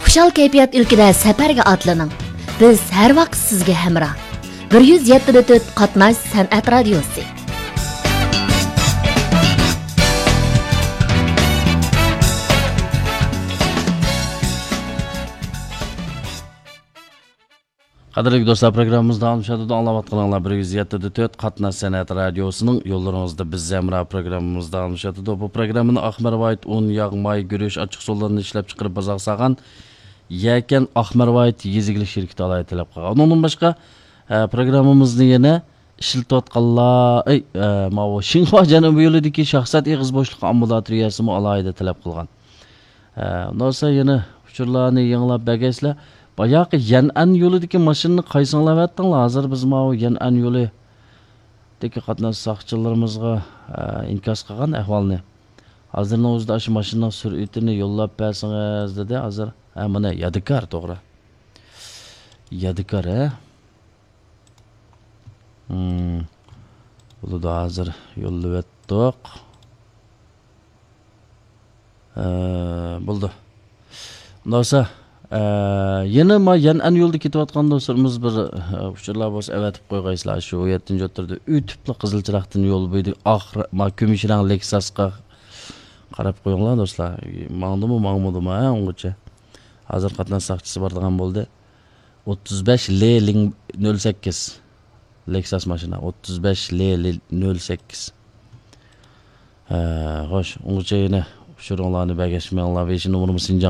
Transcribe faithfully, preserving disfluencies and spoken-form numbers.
Xushal kayfiyat ülkede səfərgə atlanın. Biz hər vaxt sizge həmrah. bir yuz yetti nöqta to'rt Qatnaş San'at Radiosi. Qadrli dostlar, programımızda almışadıda anlavatqanlar bir yuz yetti nöqta to'rt Qatnaş San'at Radiosu'nun yollarınızda biz Zemra programımızda almışadıda. Bu programın Ahmervayt un, yağmay, görüş, açıq sollarını işlep çıqırıp bazaq sağan Yeken Ahmervayt yezigli şirketi alay tilep qalgan. Onun başqa programımızda yine işiltiyotqanlar, ey, mavo Xinhua Janubi yo'lidagi shaxsat eg'iz bo'shliq ambulatoriyasi mu alayda tilep qilgan. Ondan sonra yine uçurlarını yanılab bəgəslər. Bayaqı Yan'an yo'lidagi mashinani qaysinglar vatdinglar? Hozir biz mavo Yan'an yo'li deki qatnash saqchilarimizga inkos qilgan ahvolni. Hozirning o'zida shu mashinaning sur'atini yo'llab bersangiz dedi. Hozir ha mana Yadikar to'g'ri. Yadikar ha. Hmm. Bunu da hozir yo'llab etdik. Bo'ldi. Undan sonra yine ma Yan'an yo'lda ketayotgan do'stlarimiz bir uçurlar bo'lsa avatib qo'ygaysizlar. Shu yettinchi o'tirda o'tibli qizil chiroqdan yo'l bo'yida oxir ma kumush rang Lexusga qarab qo'yinglar do'stlar. Mangdimi, mangmadimi ha ungacha. Hozir qatnash saqchisi bordigan bo'ldi. o'ttiz besh L nol sakkiz Lexus mashina o'ttiz besh L nol sakkiz. Ha, xo'sh, ungacha yana uçurlarni bagashmanglar. besh numaramiz